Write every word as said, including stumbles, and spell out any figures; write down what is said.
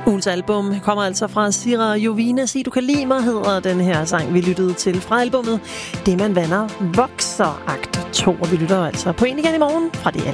Ugens album kommer altså fra Sira Jovina. Sig du kan lide mig, hedder den her sang, vi lyttede til fra albummet Det man vander vokser, akt to. Og vi lytter altså på en igen i morgen fra det album.